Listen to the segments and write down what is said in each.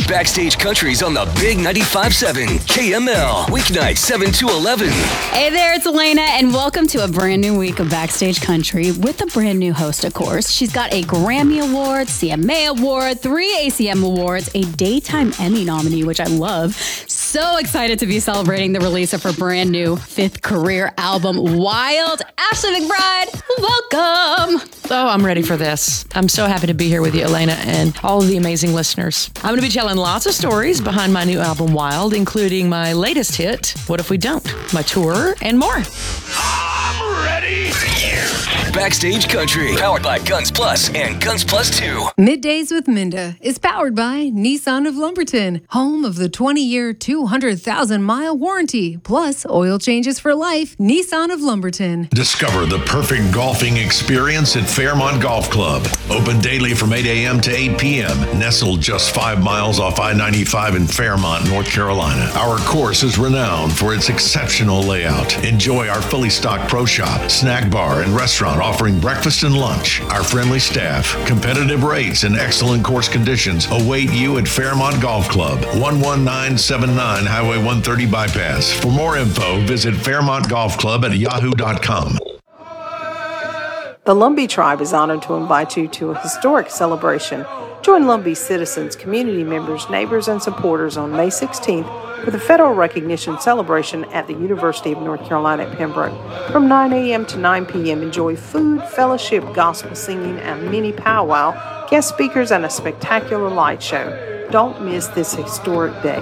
Backstage Country's on the Big 95.7 KML. Weeknights 7 to 11. Hey there, it's Elena, and welcome to a brand new week of Backstage Country with a brand new host, of course. She's got a Grammy Award, CMA Award, 3 ACM Awards, a Daytime Emmy nominee, which I love. So excited to be celebrating the release of her brand new 5th career album, Wild. Ashley McBryde, welcome. Oh, I'm ready for this. I'm so happy to be here with you, Elena, and all of the amazing listeners. I'm going to be telling lots of stories behind my new album, Wild, including my latest hit, What If We Don't?, my tour, and more. I'm ready. Backstage Country, powered by Guns Plus and Guns Plus 2. Middays with Minda is powered by Nissan of Lumberton, home of the 20-year, 200,000-mile warranty, plus oil changes for life. Nissan of Lumberton. Discover the perfect golfing experience at Fairmont Golf Club. Open daily from 8 a.m. to 8 p.m. Nestled just 5 miles off I-95 in Fairmont, North Carolina. Our course is renowned for its exceptional layout. Enjoy our fully stocked pro shop, snack bar, and restaurant offering breakfast and lunch. Our friendly staff, competitive rates, and excellent course conditions await you at Fairmont Golf Club, 11979 Highway 130 Bypass. For more info, visit FairmontGolfClub@yahoo.com. The Lumbee Tribe is honored to invite you to a historic celebration. Join Lumbee citizens, community members, neighbors, and supporters on May 16th for the Federal Recognition Celebration at the University of North Carolina at Pembroke. From 9 a.m. to 9 p.m., enjoy food, fellowship, gospel singing, and mini powwow, guest speakers, and a spectacular light show. Don't miss this historic day.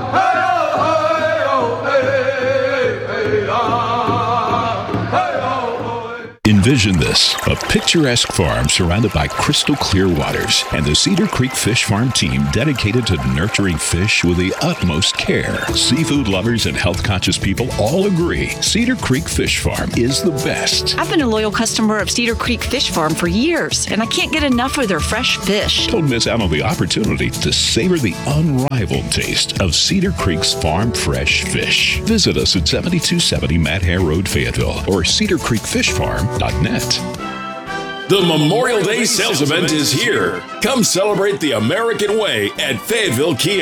Envision this, a picturesque farm surrounded by crystal clear waters and the Cedar Creek Fish Farm team dedicated to nurturing fish with the utmost care. Seafood lovers and health-conscious people all agree Cedar Creek Fish Farm is the best. I've been a loyal customer of Cedar Creek Fish Farm for years, and I can't get enough of their fresh fish. Don't miss out on the opportunity to savor the unrivaled taste of Cedar Creek's farm fresh fish. Visit us at 7270 Matt Hare Road, Fayetteville, or cedarcreekfishfarm.net. The Memorial Day sales event is here. Come celebrate the American way at Fayetteville Kia.